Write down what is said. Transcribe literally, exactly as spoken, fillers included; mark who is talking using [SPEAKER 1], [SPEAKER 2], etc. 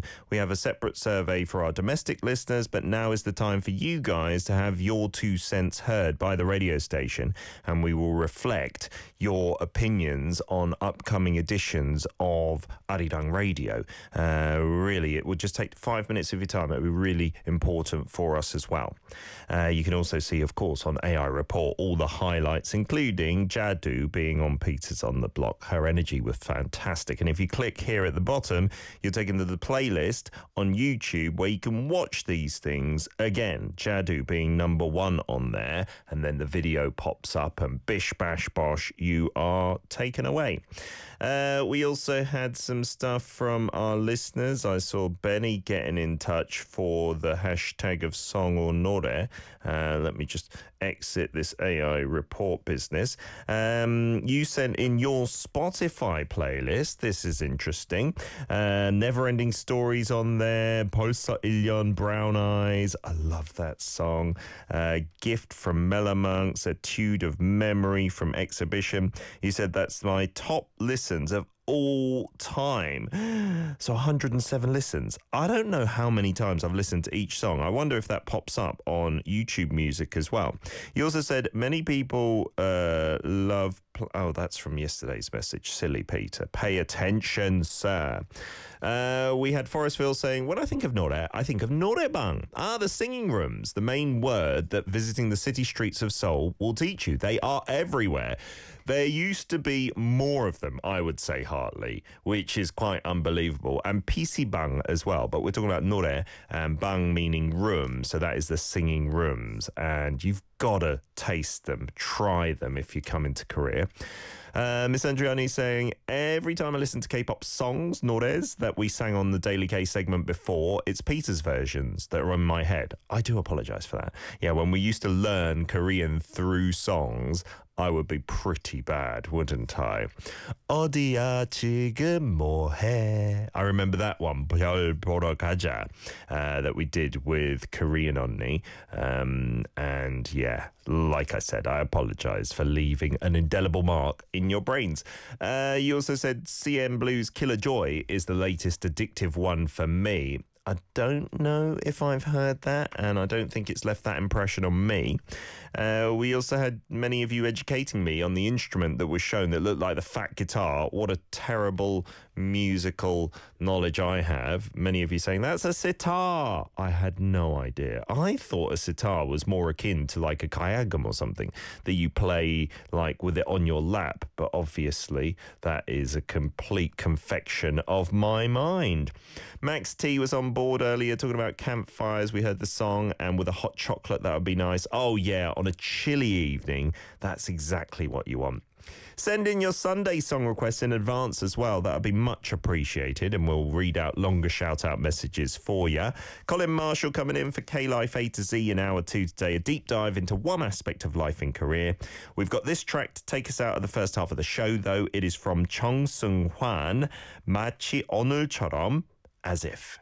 [SPEAKER 1] station. We have a separate survey for our domestic listeners, but now is the time for you guys to have your two cents heard by the radio station, and we will reflect your opinions on upcoming editions of Arirang Radio. Uh, really, it would just take five minutes of your time. It would be really important for us as well. Uh, you can also see, of course, on A I Report, all the highlights, including Jadu being on Peters on the Block. Her energy was fantastic. And if you click here at the bottom, you're taken to the playlist on YouTube where you can watch these things again. Jadu being number one on there, and then the video pops up and bish bash bosh, you are taken away. Uh, we also had some stuff from our listeners. I saw Benny getting in touch for the hashtag of song or nore. Uh, let me just exit this A I Report business. Um, you sent in your Spotify playlist. This is interesting. Uh, Never Ending Stories on there. Posa Ilyon, Brown Eyes. I love that song. Uh, Gift from Melamonks. Etude of Memory from Exhibition. You said that's my top listens of all time. So one hundred seven listens. I don't know how many times I've listened to each song. I wonder if that pops up on YouTube Music as well. You also said many people uh, love... Pl- oh, that's from yesterday's message. Silly Peter. Pay attention, sir. Uh, we had Forestville saying, when I think of Nore, I think of Norebang. Ah, the singing rooms. The main word that visiting the city streets of Seoul will teach you. They are everywhere. There used to be more of them, I would say, Hartley, which is quite unbelievable. And P C Bang as well. But we're talking about Nore, and Bang meaning room. So that is the singing rooms. And you've got to taste them, try them if you come into Korea. Uh, Miss Andriani saying, every time I listen to K-pop songs, Nores, that we sang on the Daily K segment before, it's Peter's versions that are in my head. I do apologise for that. Yeah, when we used to learn Korean through songs, I would be pretty bad, wouldn't I? 어디야 지금 뭐해? I remember that one, 별 보러 가자, uh, that we did with Korean Onni. Um, and yeah, like I said, I apologise for leaving an indelible mark in your brains. Uh, you also said C M Blues Killer Joy is the latest addictive one for me. I don't know if I've heard that, and I don't think it's left that impression on me. Uh, we also had many of you educating me on the instrument that was shown that looked like the fat guitar. What a terrible musical knowledge I have. Many of you saying, that's a sitar. I had no idea. I thought a sitar was more akin to like a kayagam or something that you play like with it on your lap, but obviously that is a complete confection of my mind. Max T was on board earlier talking about campfires. We heard the song, and with a hot chocolate, that would be nice. Oh yeah, on a chilly evening, that's exactly what you want. Send in your Sunday song requests in advance as well. That would be much appreciated, and we'll read out longer shout-out messages for you. Colin Marshall coming in for K-Life A to Z in hour two today. A deep dive into one aspect of life in Korea. We've got this track to take us out of the first half of the show, though. It is from Chung Seung Hwan, 마치 오늘처럼, As If.